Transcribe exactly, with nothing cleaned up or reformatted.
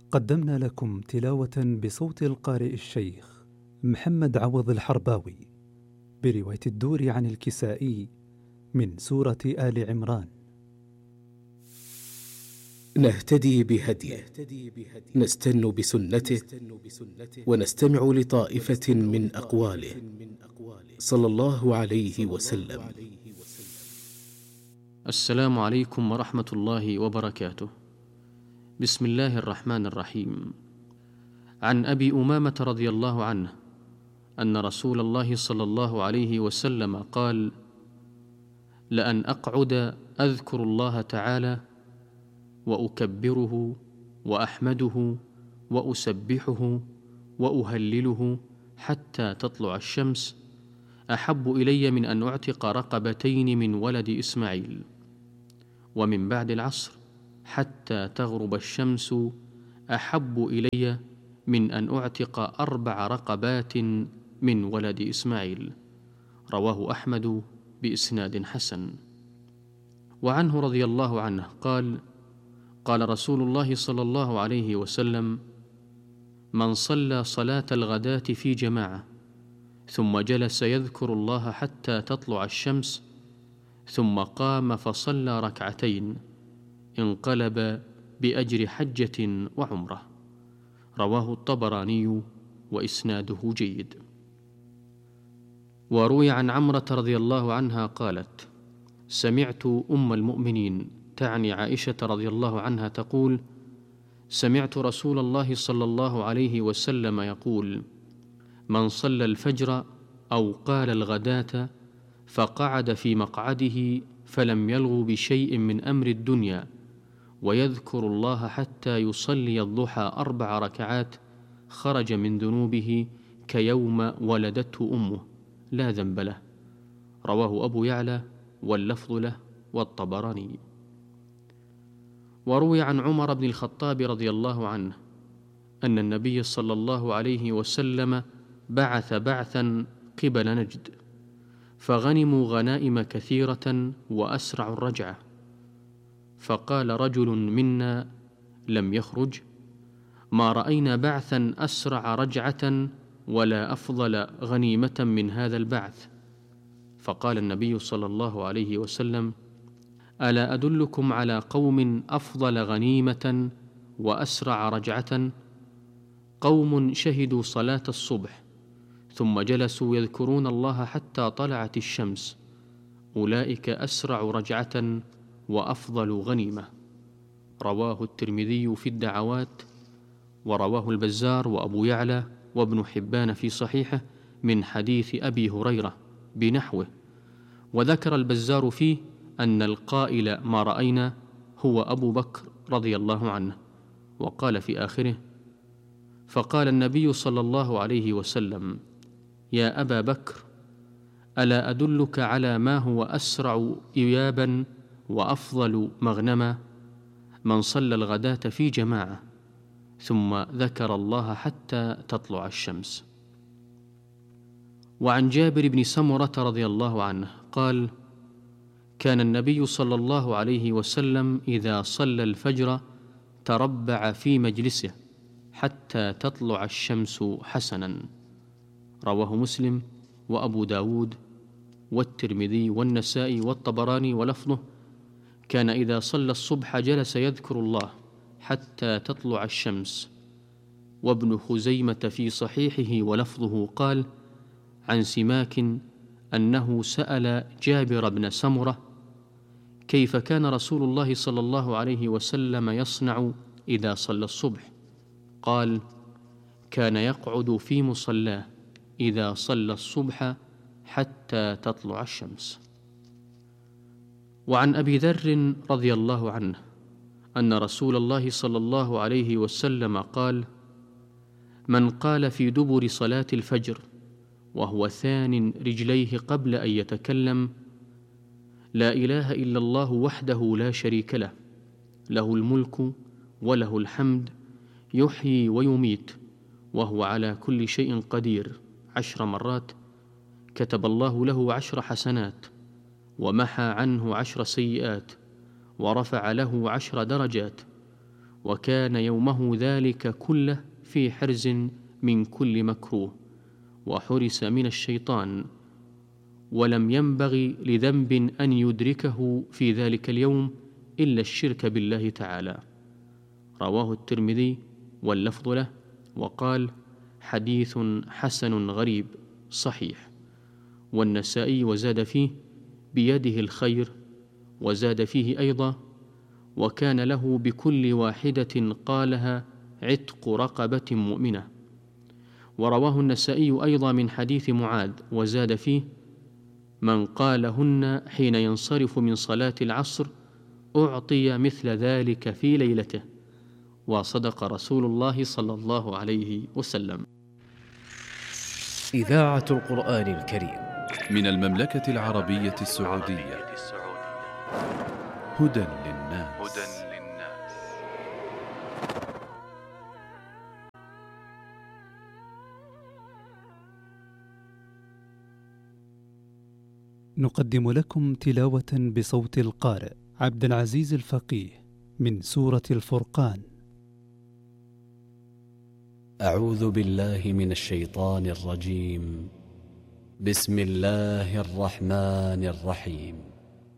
قدمنا لكم تلاوة بصوت القارئ الشيخ محمد عوض الحرباوي برواية الدور عن الكسائي من سورة آل عمران. نهتدي بهديه، نستن بسنته، ونستمع لطائفة من أقواله صلى الله عليه وسلم. السلام عليكم ورحمة الله وبركاته. بسم الله الرحمن الرحيم. عن أبي أمامة رضي الله عنه أن رسول الله صلى الله عليه وسلم قال: لأن أقعد أذكر الله تعالى وأكبره وأحمده وأسبحه وأهلله حتى تطلع الشمس أحب إلي من أن أعتق رقبتين من ولد إسماعيل، ومن بعد العصر حتى تغرب الشمس أحب إلي من أن أعتق أربع رقبات من ولد إسماعيل. رواه أحمد بإسناد حسن. وعنه رضي الله عنه قال: قال رسول الله صلى الله عليه وسلم: من صلى صلاة الغداة في جماعة ثم جلس يذكر الله حتى تطلع الشمس ثم قام فصلى ركعتين انقلب بأجر حجة وعمرة. رواه الطبراني وإسناده جيد. وروي عن عمرة رضي الله عنها قالت: سمعت أم المؤمنين تعني عائشة رضي الله عنها تقول: سمعت رسول الله صلى الله عليه وسلم يقول: من صلى الفجر أو قال الغداة فقعد في مقعده فلم يلغ بشيء من أمر الدنيا ويذكر الله حتى يصلي الضحى أربع ركعات خرج من ذنوبه كيوم ولدته أمه لا ذنب له. رواه أبو يعلى واللفظ له والطبراني. وروي عن عمر بن الخطاب رضي الله عنه أن النبي صلى الله عليه وسلم بعث بعثا قبل نجد فغنموا غنائم كثيرة وأسرعوا الرجعة، فقال رجل منا لم يخرج: ما رأينا بعثا أسرع رجعة ولا أفضل غنيمة من هذا البعث. فقال النبي صلى الله عليه وسلم: ألا أدلكم على قوم أفضل غنيمة وأسرع رجعة؟ قوم شهدوا صلاة الصبح ثم جلسوا يذكرون الله حتى طلعت الشمس، أولئك أسرع رجعة وأفضل غنيمة. رواه الترمذي في الدعوات، ورواه البزار وأبو يعلى وابن حبان في صحيحه من حديث أبي هريرة بنحوه. وذكر البزار فيه أن القائل ما رأينا هو أبو بكر رضي الله عنه، وقال في آخره: فقال النبي صلى الله عليه وسلم: يا أبا بكر، ألا أدلك على ما هو أسرع إيابا وأفضل مغنما؟ من صلى الغداة في جماعة ثم ذكر الله حتى تطلع الشمس. وعن جابر بن سمرة رضي الله عنه قال: كان النبي صلى الله عليه وسلم إذا صلى الفجر تربع في مجلسه حتى تطلع الشمس حسنا. رواه مسلم وأبو داود والترمذي والنسائي والطبراني، ولفظه: كان إذا صلى الصبح جلس يذكر الله حتى تطلع الشمس. وابن خزيمة في صحيحه ولفظه قال: عن سماك أنه سأل جابر بن سمرة: كيف كان رسول الله صلى الله عليه وسلم يصنع إذا صلى الصبح؟ قال: كان يقعد في مصلاه إذا صلى الصبح حتى تطلع الشمس. وعن أبي ذر رضي الله عنه أن رسول الله صلى الله عليه وسلم قال: من قال في دبر صلاة الفجر وهو ثان رجليه قبل أن يتكلم: لا إله إلا الله وحده لا شريك له، له الملك وله الحمد، يحيي ويميت وهو على كل شيء قدير، عشر مرات، كتب الله له عشر حسنات ومحى عنه عشر سيئات ورفع له عشر درجات وكان يومه ذلك كله في حرز من كل مكروه، وحرس من الشيطان، ولم ينبغي لذنب أن يدركه في ذلك اليوم إلا الشرك بالله تعالى. رواه الترمذي واللفظ له، وقال: حديث حسن غريب صحيح. والنسائي وزاد فيه: بيده الخير، وزاد فيه أيضا: وكان له بكل واحدة قالها عتق رقبة مؤمنة. ورواه النسائي أيضا من حديث معاذ وزاد فيه: من قالهن حين ينصرف من صلاة العصر أعطي مثل ذلك في ليلته. وصدق رسول الله صلى الله عليه وسلم. إذاعة القرآن الكريم من المملكة العربية السعودية. هدى للناس. نقدم لكم تلاوة بصوت القارئ عبد العزيز الفقيه من سورة الفرقان. أعوذ بالله من الشيطان الرجيم. بسم الله الرحمن الرحيم.